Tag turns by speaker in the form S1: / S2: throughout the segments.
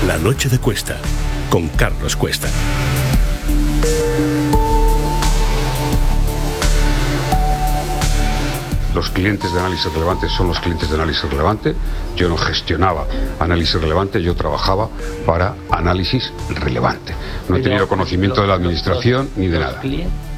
S1: La noche de Cuesta, con Carlos Cuesta.
S2: Los clientes de análisis relevante son los clientes de análisis relevante. Yo no gestionaba análisis relevante, yo trabajaba para análisis relevante. No he tenido conocimiento de la administración ni de nada.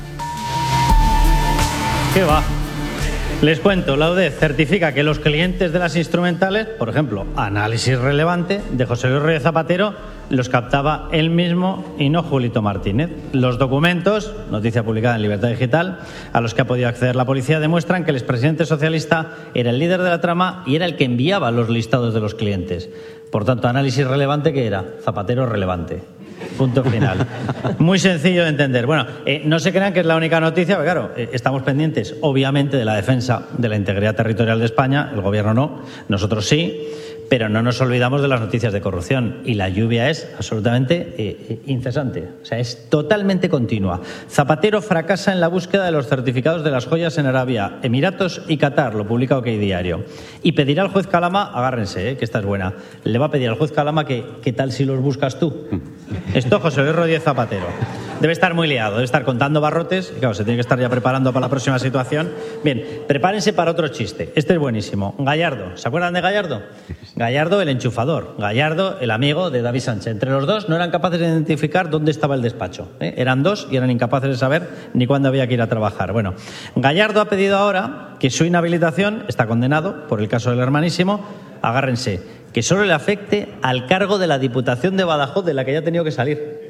S3: ¿Qué va? Les cuento, la UDEF certifica que los clientes de las instrumentales, por ejemplo, análisis relevante de José Luis Rodríguez Zapatero, los captaba él mismo y no Julito Martínez. Los documentos, noticia publicada en Libertad Digital, a los que ha podido acceder la policía, demuestran que el expresidente socialista era el líder de la trama y era el que enviaba los listados de los clientes. Por tanto, análisis relevante, ¿qué era? Zapatero relevante. Punto final. Muy sencillo de entender. Bueno, no se crean que es la única noticia, porque claro, estamos pendientes, obviamente, de la defensa de la integridad territorial de España. El Gobierno no, nosotros sí, pero no nos olvidamos de las noticias de corrupción. Y la lluvia es absolutamente incesante. O sea, es totalmente continua. Zapatero fracasa en la búsqueda de los certificados de las joyas en Arabia, Emiratos y Qatar, lo publica OK Diario. Y pedirá al juez Calama, agárrense, que esta es buena, le va a pedir al juez Calama que ¿qué tal si los buscas tú? Esto José Luis Rodríguez Zapatero. Debe estar muy liado, debe estar contando barrotes y claro, se tiene que estar ya preparando para la próxima situación. Bien, prepárense para otro chiste. Este es buenísimo. Gallardo, ¿se acuerdan de Gallardo? Gallardo, el enchufador. Gallardo, el amigo de David Sánchez. Entre los dos no eran capaces de identificar dónde estaba el despacho. Eran dos y eran incapaces de saber ni cuándo había que ir a trabajar. Bueno, Gallardo ha pedido ahora que su inhabilitación, está condenado por el caso del hermanísimo, agárrense, que solo le afecte al cargo de la Diputación de Badajoz, de la que ya ha tenido que salir.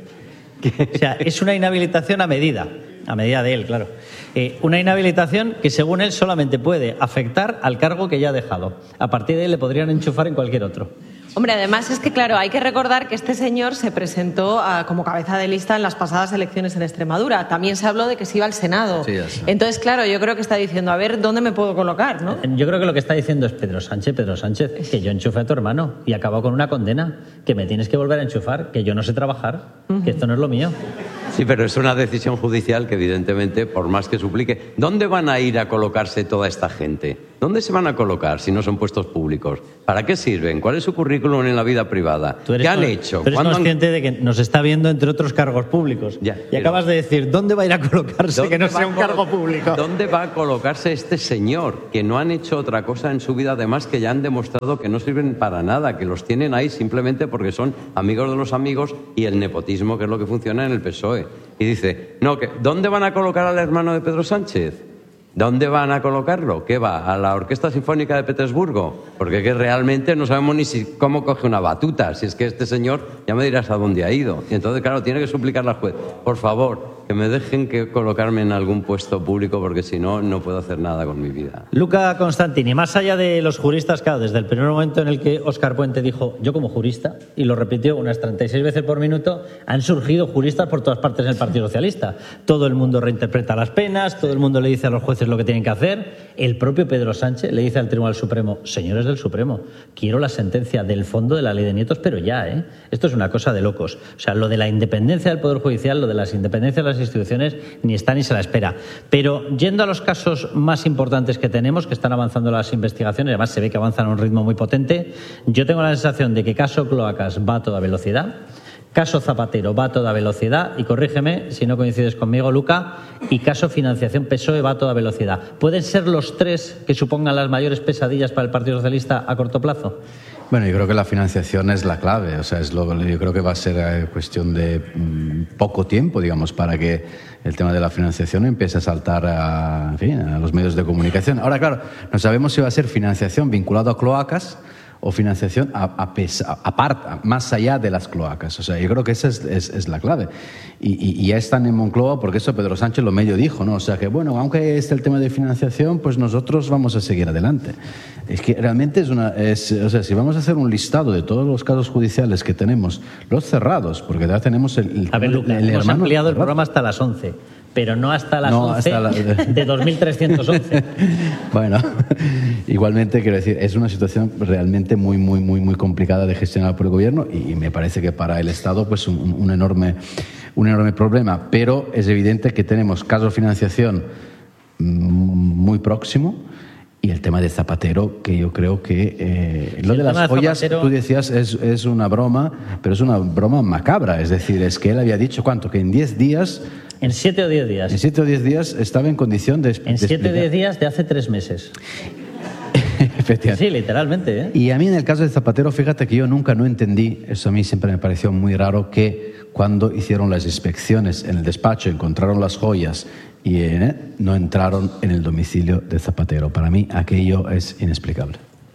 S3: O sea, es una inhabilitación a medida de él, claro. Una inhabilitación que, según él, solamente puede afectar al cargo que ya ha dejado. A partir de ahí le podrían enchufar en cualquier otro.
S4: Hombre, además es que, claro, hay que recordar que este señor se presentó como cabeza de lista en las pasadas elecciones en Extremadura. También se habló de que se iba al Senado. Sí, entonces, claro, yo creo que está diciendo, a ver, ¿dónde me puedo colocar, no?
S3: Yo creo que lo que está diciendo es Pedro Sánchez, que yo enchufe a tu hermano y acabo con una condena, que me tienes que volver a enchufar, que yo no sé trabajar, que esto no es lo mío.
S5: Sí, pero es una decisión judicial que, evidentemente, por más que suplique, ¿dónde van a ir a colocarse toda esta gente? ¿Dónde se van a colocar si no son puestos públicos? ¿Para qué sirven? ¿Cuál es su currículum en la vida privada? ¿Qué han hecho?
S3: Tú eres consciente de que nos está viendo entre otros cargos públicos. Y acabas de decir, ¿dónde va a ir a colocarse que no sea un cargo público?
S5: ¿Dónde va a colocarse este señor? Que no han hecho otra cosa en su vida, además que ya han demostrado que no sirven para nada, que los tienen ahí simplemente porque son amigos de los amigos y el nepotismo, que es lo que funciona en el PSOE. Y dice, no, ¿dónde van a colocar al hermano de Pedro Sánchez? ¿Dónde van a colocarlo? ¿Qué va? ¿A la Orquesta Sinfónica de Petersburgo? Porque que realmente no sabemos ni cómo coge una batuta. Si es que este señor, ya me dirás a dónde ha ido. Y entonces, claro, tiene que suplicarle al juez, por favor, que me dejen que colocarme en algún puesto público, porque si no, no puedo hacer nada con mi vida.
S3: Luca Constantini, más allá de los juristas, claro, desde el primer momento en el que Óscar Puente dijo, yo como jurista, y lo repitió unas 36 veces por minuto, han surgido juristas por todas partes en el Partido Socialista. Todo el mundo reinterpreta las penas, todo el mundo le dice a los jueces lo que tienen que hacer. El propio Pedro Sánchez le dice al Tribunal Supremo, señores del Supremo, quiero la sentencia del fondo de la ley de nietos, pero ya, ¿eh? Esto es una cosa de locos. O sea, lo de la independencia del Poder Judicial, lo de las independencias de las instituciones, ni está ni se la espera. Pero yendo a los casos más importantes que tenemos, que están avanzando las investigaciones, además se ve que avanzan a un ritmo muy potente, yo tengo la sensación de que caso Cloacas va a toda velocidad, caso Zapatero va a toda velocidad, y corrígeme si no coincides conmigo, Luca, y caso financiación PSOE va a toda velocidad. ¿Pueden ser los tres que supongan las mayores pesadillas para el Partido Socialista a corto plazo?
S6: Bueno, yo creo que la financiación es la clave. O sea, yo creo que va a ser cuestión de poco tiempo, digamos, para que el tema de la financiación empiece a saltar a los medios de comunicación. Ahora, claro, no sabemos si va a ser financiación vinculada a cloacas o financiación aparte, más allá de las cloacas. O sea, yo creo que esa es la clave. Y ya están en Moncloa, porque eso Pedro Sánchez lo medio dijo, ¿no? O sea, que bueno, aunque esté el tema de financiación, pues nosotros vamos a seguir adelante. Es que realmente o sea, si vamos a hacer un listado de todos los casos judiciales que tenemos, los cerrados, porque ya tenemos el
S3: a ver, Luca, hemos ampliado el programa hasta las 11. Pero no hasta las 11 de 2311.
S6: Bueno, igualmente quiero decir, es una situación realmente muy complicada de gestionar por el gobierno y me parece que para el Estado pues un enorme problema. Pero es evidente que tenemos caso de financiación muy próximo Y el tema de Zapatero, que yo creo que lo de las joyas,
S3: Zapatero...
S6: tú decías, es una broma, pero es una broma macabra. Es decir, es que él había dicho, ¿cuánto? Que en 10 días...
S3: En 7 o 10 días.
S6: En 7 o 10 días estaba en condición de...
S3: En 7 o 10 días de hace 3 meses.
S6: Efectivamente.
S3: Sí, literalmente, ¿eh?
S6: Y a mí en el caso de Zapatero, fíjate que yo nunca no entendí, eso a mí siempre me pareció muy raro, que cuando hicieron las inspecciones en el despacho, encontraron las joyas y no entraron en el domicilio de Zapatero. Para mí aquello es inexplicable.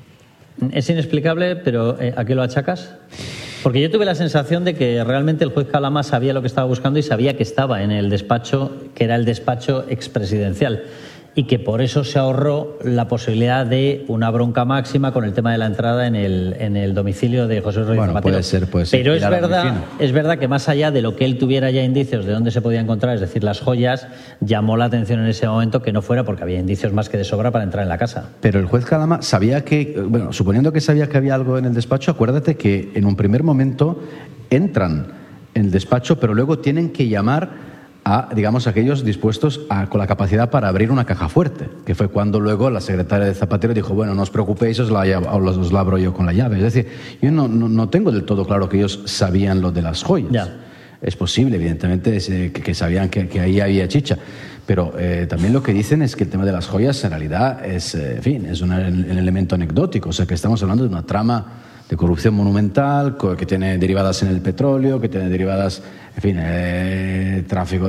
S3: Es inexplicable, pero ¿a qué lo achacas? Porque yo tuve la sensación de que realmente el juez Calama sabía lo que estaba buscando y sabía que estaba en el despacho, que era el despacho expresidencial, y que por eso se ahorró la posibilidad de una bronca máxima con el tema de la entrada en el domicilio de José Rodríguez Zapatero.
S6: Puede ser.
S3: Pero es verdad que más allá de lo que él tuviera ya indicios de dónde se podía encontrar, es decir, las joyas, llamó la atención en ese momento que no fuera porque había indicios más que de sobra para entrar en la casa.
S6: Pero el juez Calama sabía que, bueno, suponiendo que sabía que había algo en el despacho, acuérdate que en un primer momento entran en el despacho, pero luego tienen que llamar a, digamos, aquellos dispuestos con la capacidad para abrir una caja fuerte, que fue cuando luego la secretaria de Zapatero dijo, bueno, no os preocupéis, os la abro yo con la llave. Es decir, yo no tengo del todo claro que ellos sabían lo de las joyas.
S3: Ya.
S6: Es posible, evidentemente, que sabían que ahí había chicha. Pero también lo que dicen es que el tema de las joyas en realidad es, en fin, es un elemento anecdótico. O sea, que estamos hablando de una trama de corrupción monumental que tiene derivadas en el petróleo, que tiene derivadas, en fin, tráfico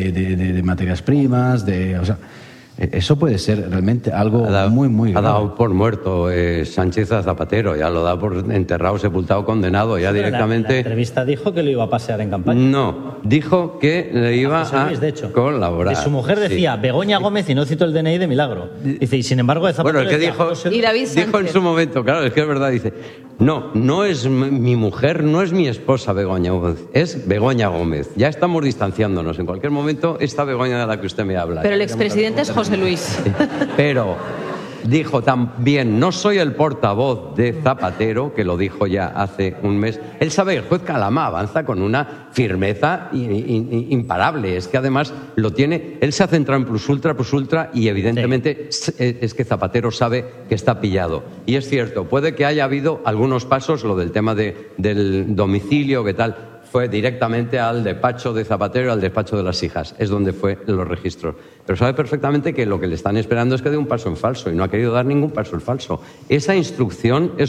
S6: de materias primas, o sea, eso puede ser realmente algo muy grave.
S5: Ha dado por muerto Sánchez a Zapatero, ya lo da por enterrado, sepultado, condenado, ya directamente.
S3: La entrevista dijo que lo iba a pasear en campaña.
S5: No, dijo que le iba a colaborar.
S3: De su mujer decía Begoña Gómez, y no cito el DNI de milagro. Dice, y sin embargo de Zapatero.
S5: Bueno, el que dijo en su momento, claro, es que es verdad, dice, no es mi mujer, no es mi esposa Begoña Gómez, es Begoña Gómez. Ya estamos distanciándonos, en cualquier momento esta Begoña de la que usted me habla.
S4: Pero el expresidente es José Luis.
S5: Pero dijo también, no soy el portavoz de Zapatero, que lo dijo ya hace un mes. Él sabe que el juez Calama avanza con una firmeza imparable. Es que además lo tiene, él se ha centrado en plus ultra y evidentemente es que Zapatero sabe que está pillado. Y es cierto, puede que haya habido algunos pasos, lo del tema del domicilio, que tal, fue directamente al despacho de Zapatero y al despacho de las hijas. Es donde fue los registros. Pero sabe perfectamente que lo que le están esperando es que dé un paso en falso y no ha querido dar ningún paso en falso. Esa instrucción es